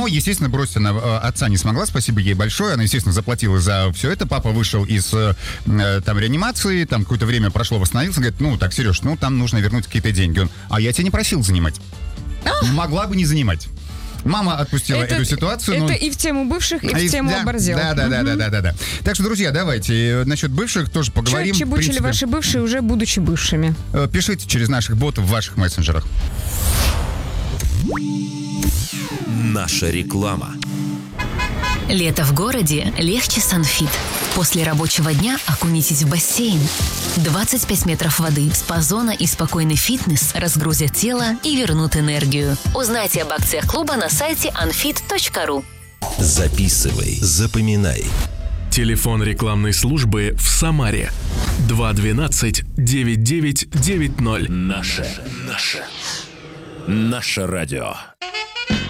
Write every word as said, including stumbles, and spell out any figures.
Но, естественно, бросить она э, отца не смогла, спасибо ей большое. Она, естественно, заплатила за все это. Папа вышел из э, там реанимации, там какое-то время прошло, восстановился. Говорит, ну так, Сереж, ну там нужно вернуть какие-то деньги. Он, а я тебя не просил занимать. Могла бы не занимать. Мама отпустила это, эту ситуацию. Это но... и в тему бывших, и а в и, тему да, оборзелых. Да, да, да, да, да, да, да. Так что, друзья, давайте насчет бывших тоже поговорим. Что чебучили ваши бывшие, уже будучи бывшими? Пишите через наших ботов в ваших мессенджерах. Наша реклама. Лето в городе легче Санфит. После рабочего дня окунитесь в бассейн. двадцать пять метров воды, спа-зона и спокойный фитнес разгрузят тело и вернут энергию. Узнайте об акциях клуба на сайте анфит точка ру. Записывай, запоминай. Телефон рекламной службы в Самаре. два двенадцать девять девять девять ноль. Наше, наше, наше радио.